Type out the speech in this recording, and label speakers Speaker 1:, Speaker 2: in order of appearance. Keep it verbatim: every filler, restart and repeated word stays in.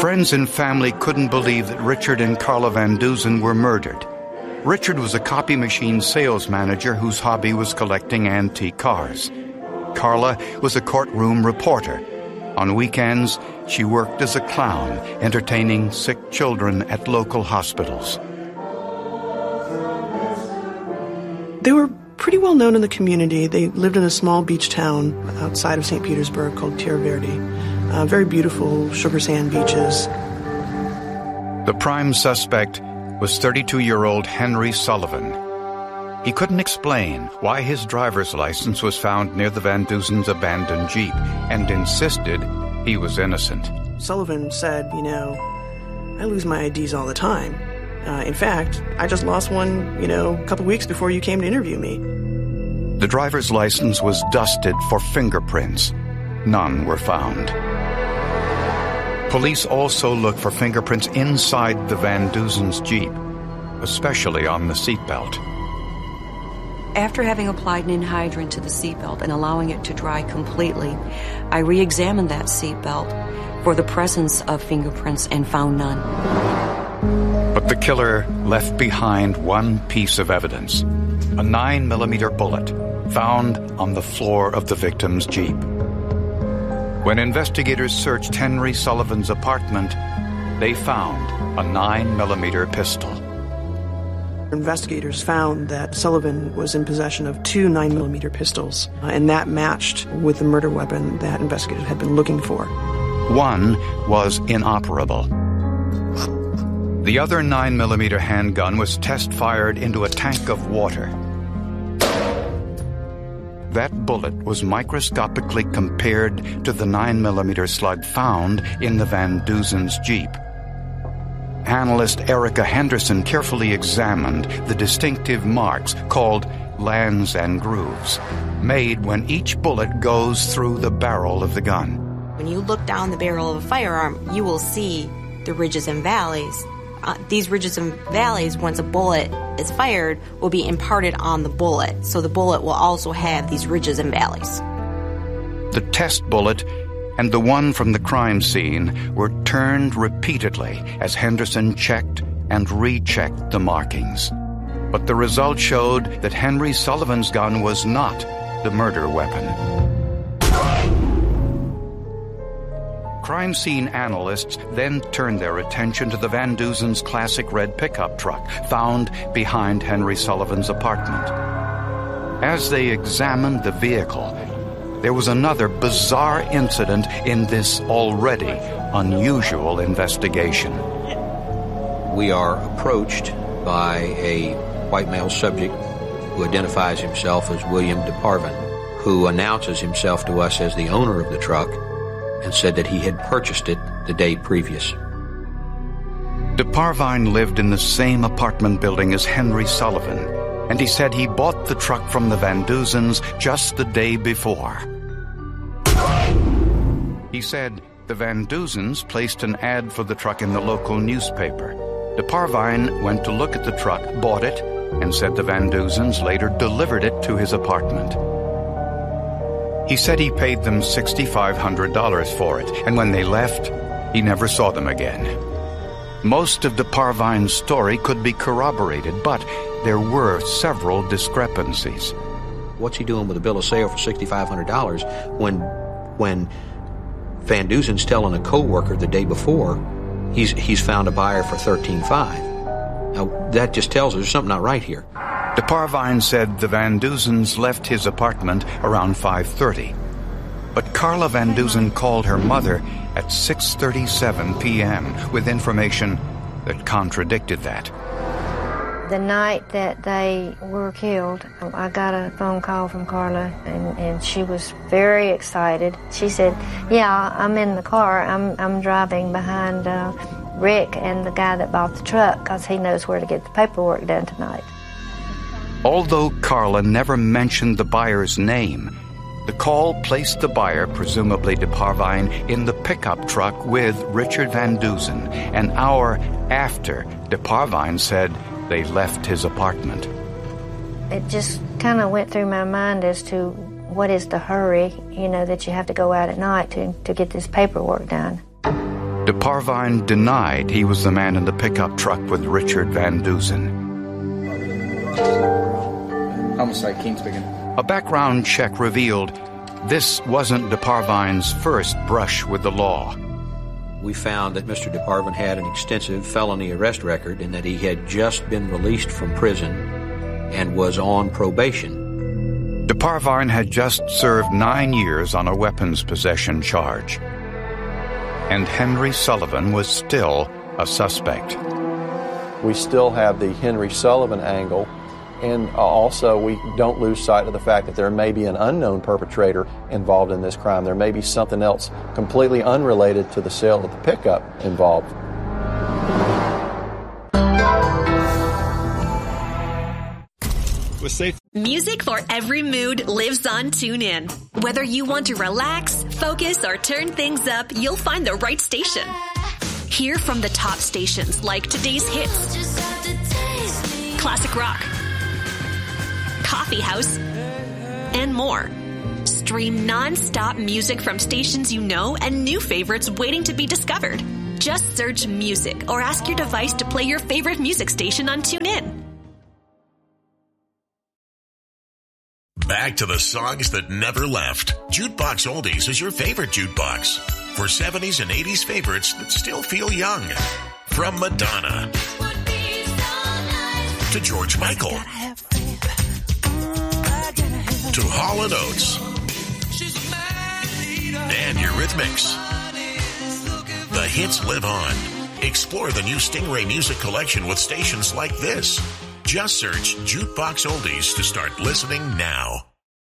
Speaker 1: Friends and family couldn't believe that Richard and Carla Van Dusen were murdered. Richard was a copy machine sales manager whose hobby was collecting antique cars. Carla was a courtroom reporter. On weekends, she worked as a clown, entertaining sick children at local hospitals.
Speaker 2: They were pretty well known in the community. They lived in a small beach town outside of Saint Petersburg called Tierra Verde. Uh, very beautiful sugar sand beaches.
Speaker 1: The prime suspect was thirty-two-year-old Henry Sullivan. He couldn't explain why his driver's license was found near the Van Dusen's abandoned Jeep and insisted he was innocent.
Speaker 2: Sullivan said, you know, I lose my I Ds all the time. Uh, in fact, I just lost one, you know, a couple weeks before you came to interview me.
Speaker 1: The driver's license was dusted for fingerprints. None were found. Police also looked for fingerprints inside the Van Dusen's Jeep, especially on the seatbelt.
Speaker 3: After having applied an anhydrous to the seatbelt and allowing it to dry completely, I re-examined that seatbelt for the presence of fingerprints and found none.
Speaker 1: But the killer left behind one piece of evidence, a nine millimeter bullet found on the floor of the victim's Jeep. When investigators searched Henry Sullivan's apartment, they found a nine millimeter pistol.
Speaker 2: Investigators found that Sullivan was in possession of two nine millimeter pistols, uh, and that matched with the murder weapon that investigators had been looking for.
Speaker 1: One was inoperable. The other nine millimeter handgun was test-fired into a tank of water. That bullet was microscopically compared to the nine millimeter slug found in the Van Dusen's Jeep. Analyst Erica Henderson carefully examined the distinctive marks called lands and grooves, made when each bullet goes through the barrel of the gun.
Speaker 4: When you look down the barrel of a firearm, you will see the ridges and valleys. Uh, these ridges and valleys, once a bullet is fired, will be imparted on the bullet. So the bullet will also have these ridges and valleys.
Speaker 1: The test bullet and the one from the crime scene were turned repeatedly as Henderson checked and rechecked the markings. But the result showed that Henry Sullivan's gun was not the murder weapon. Crime scene analysts then turned their attention to the Van Dusen's classic red pickup truck found behind Henry Sullivan's apartment. As they examined the vehicle, there was another bizarre incident in this already unusual investigation.
Speaker 5: We are approached by a white male subject who identifies himself as William DeParvin, who announces himself to us as the owner of the truck and said that he had purchased it the day previous.
Speaker 1: DeParvine lived in the same apartment building as Henry Sullivan, and he said he bought the truck from the Van Dusens just the day before. He said the Van Dusens placed an ad for the truck in the local newspaper. DeParvine went to look at the truck, bought it, and said the Van Dusens later delivered it to his apartment. He said he paid them six thousand five hundred dollars for it, and when they left, he never saw them again. Most of DeParvine's story could be corroborated, but there were several discrepancies.
Speaker 5: What's he doing with a bill of sale for six thousand five hundred dollars when, when Van Dusen's telling a co-worker the day before he's, he's found a buyer for thirteen thousand five hundred dollars? Now, that just tells us there's something not right here.
Speaker 1: DeParvine said the Van Dusens left his apartment around five thirty, but Carla Van Dusen called her mother at six thirty-seven p.m. with information that contradicted that.
Speaker 6: The night that they were killed, I got a phone call from Carla, and, and she was very excited. She said, yeah, I'm in the car. I'm, I'm driving behind uh, Rick and the guy that bought the truck because he knows where to get the paperwork done tonight.
Speaker 1: Although Carla never mentioned the buyer's name, the call placed the buyer, presumably DeParvine, in the pickup truck with Richard Van Dusen, an hour after DeParvine said they left his apartment.
Speaker 6: It just kind of went through my mind as to what is the hurry, you know, that you have to go out at night to, to get this paperwork done.
Speaker 1: DeParvine denied he was the man in the pickup truck with Richard Van Dusen.
Speaker 7: Homicide, King speaking.
Speaker 1: A background check revealed this wasn't DeParvine's first brush with the law.
Speaker 5: We found that Mister DeParvine had an extensive felony arrest record and that he had just been released from prison and was on probation.
Speaker 1: DeParvine had just served nine years on a weapons possession charge. And Henry Sullivan was still a suspect.
Speaker 8: We still have the Henry Sullivan angle, and also we don't lose sight of the fact that there may be an unknown perpetrator involved in this crime. There may be something else completely unrelated to the sale of the pickup involved.
Speaker 9: Music for every mood lives on TuneIn. Whether you want to relax, focus, or turn things up, you'll find the right station. Hear from the top stations like Today's Hits, Classic Rock, Coffee House, and more. Stream non-stop music from stations you know and new favorites waiting to be discovered. Just search music or ask your device to play your favorite music station on TuneIn.
Speaker 10: Back to the songs that never left. Jukebox Oldies is your favorite jukebox for seventies and eighties favorites that still feel young. From Madonna to George Michael to Hall and Oates and Eurythmics. The hits live on. Explore the new Stingray Music Collection with stations like this. Just search Jukebox Oldies to start listening now.